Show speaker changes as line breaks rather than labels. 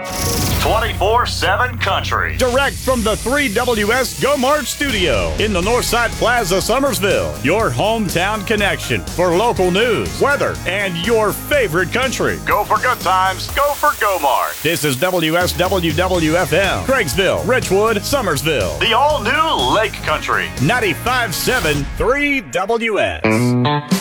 24/7 Country.
Direct from the 3WS Go Mart studio in the Northside Plaza, Summersville. Your hometown connection for local news, weather, and your favorite country.
Go for good times. Go for Go Mart.
This is WSWWFM, Craigsville, Richwood, Summersville.
The all-new Lake Country.
95.7 3WS.